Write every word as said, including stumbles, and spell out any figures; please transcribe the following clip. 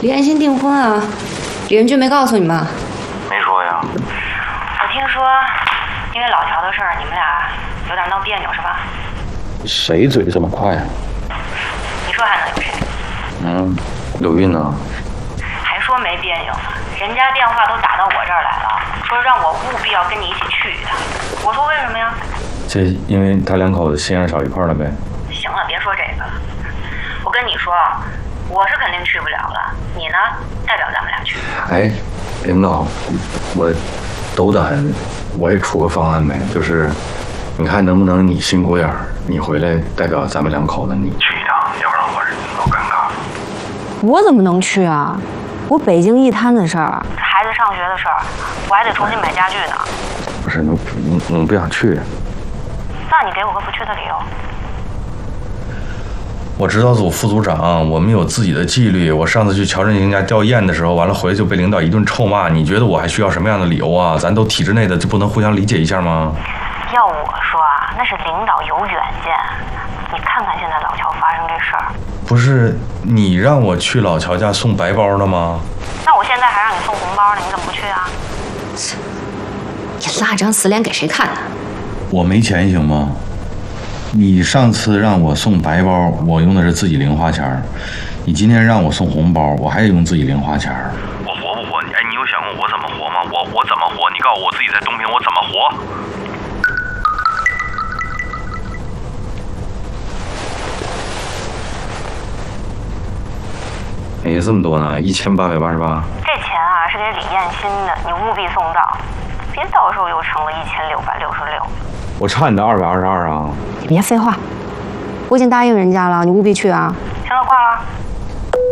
联系订婚啊？李仁俊没告诉你吗？ 没说呀。 我听说，因为老乔的事儿，你们俩有点闹别扭是吧？ 谁嘴这么快啊？ 你说还能有谁？ 嗯，刘韵呢？ 还说没别扭呢，人家电话都打到我这儿来了，说让我务必要跟你一起去一趟。我说为什么呀？ 这因为他两口子心眼少一块了呗。 行了，别说这个了。我跟你说，我是肯定去不了了，你呢，代表咱们俩去。 哎，领导，我斗胆，我也出个方案呗，就是你看能不能你辛苦点儿，你回来代表咱们两口子你去一趟，要不然我老尴尬了。 我怎么能去啊？我北京一摊子事儿， 孩子上学的事儿，我还得重新买家具呢。 不是，我我我不想去。 那你给我个不去的理由。 我指导组副组长，我们有自己的纪律。我上次去乔振兴家吊唁的时候，完了回来就被领导一顿臭骂。你觉得我还需要什么样的理由啊？咱都体制内的，就不能互相理解一下吗？ 要我说啊，那是领导有远见。你看看现在老乔发生这事儿。 不是你让我去老乔家送白包的吗？ 那我现在还让你送红包呢，你怎么不去啊？ 你拉张死脸给谁看呢？ 我没钱行吗？你上次让我送白包，我用的是自己零花钱。你今天让我送红包，我还得用自己零花钱。 我活不活？哎，你有想过我怎么活吗？我我怎么活？你告诉我自己在东平我怎么活？ 哎，这么多呢，一千八百八十八。 这钱啊是给李艳新的，你务必送到，别到时候又成了一千六百六十六。 我差你的二百二十二啊！ 你别废话，我已经答应人家了，你务必去啊。 行了，挂了。